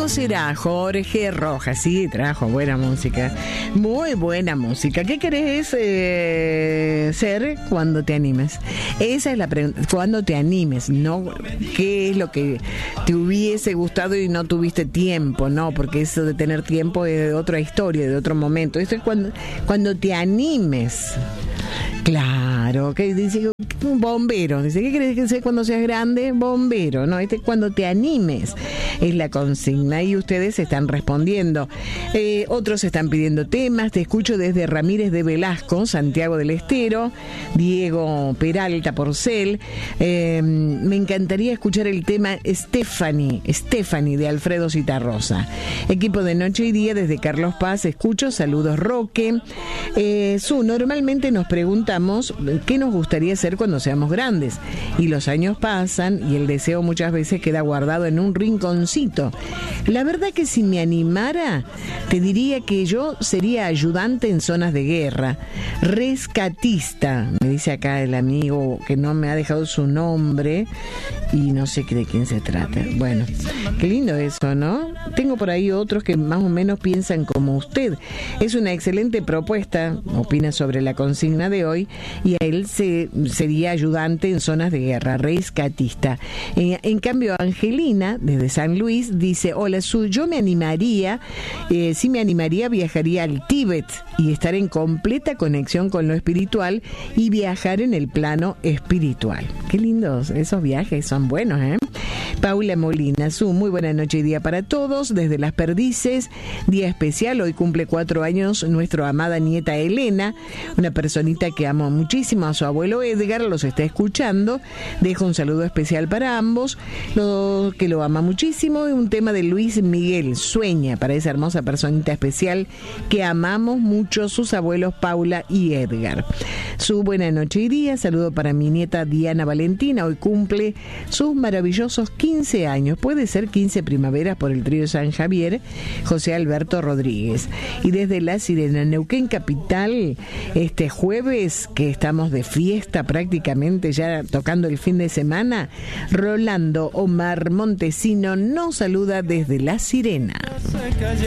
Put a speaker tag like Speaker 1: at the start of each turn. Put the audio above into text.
Speaker 1: ¿Cómo será? Jorge Rojas, sí, trajo buena música, muy buena música. ¿Qué querés ser cuando te animes? Esa es la pregunta, cuando te animes, no qué es lo que te hubiese gustado y no tuviste tiempo, no, porque eso de tener tiempo es de otra historia, de otro momento. Esto es cuando te animes. Claro, que dice un bombero, dice, ¿qué crees que sea cuando seas grande? Bombero, ¿no? Cuando te animes, es la consigna y ustedes están respondiendo. Otros están pidiendo temas, te escucho desde Ramírez de Velasco, Santiago del Estero, Diego Peralta Porcel, me encantaría escuchar el tema Stephanie de Alfredo Citarrosa. Equipo de Noche y Día desde Carlos Paz, escucho, saludos Roque. Normalmente nos preguntamos qué nos gustaría hacer cuando seamos grandes y los años pasan y el deseo muchas veces queda guardado en un rinconcito. La verdad que si me animara te diría que yo sería ayudante en zonas de guerra, rescatista, me dice acá el amigo que no me ha dejado su nombre y no sé de quién se trata. Bueno, qué lindo eso, ¿no? Tengo por ahí otros que más o menos piensan como usted. Es una excelente propuesta, opina sobre la consigna de hoy, y a él sería ayudante en zonas de guerra, rescatista. En cambio, Angelina, desde San Luis, dice, hola, yo me animaría, sí me animaría, viajaría al Tíbet y estar en completa conexión con lo espiritual y viajar en el plano espiritual. Qué lindos esos viajes, son buenos, ¿eh? Paula Molina, muy buena noche y día para todos, desde Las Perdices, día especial, hoy cumple 4 años nuestra amada nieta Elena, una personita que amo muchísimo, a su abuelo Edgar, los está escuchando, dejo un saludo especial para ambos, que lo ama muchísimo, y un tema de Luis Miguel, Sueña, para esa hermosa personita especial que amamos mucho, sus abuelos Paula y Edgar. Su buena noche y día, saludo para mi nieta Diana Valentina, hoy cumple sus maravillosos 15 años, puede ser 15 primaveras por el trío San Javier, José Alberto Rodríguez. Y desde La Sirena, Neuquén Capital, este jueves que estamos de fiesta prácticamente ya tocando el fin de semana, Rolando Omar Montesino nos saluda desde La Sirena.